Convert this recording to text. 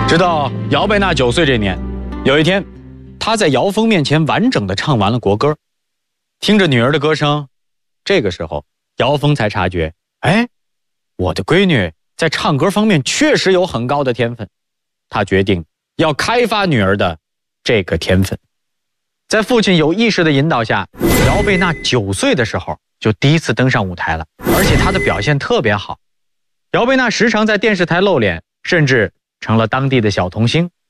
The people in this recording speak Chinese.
直到姚贝娜9岁这年，有一天，她在姚峰面前完整的唱完了国歌，听着女儿的歌声，这个时候姚峰才察觉，哎，我的闺女在唱歌方面确实有很高的天分。他决定要开发女儿的这个天分。在父亲有意识的引导下，姚贝娜9岁的时候就第一次登上舞台了，而且她的表现特别好。姚贝娜时常在电视台露脸，甚至成了当地的小童星。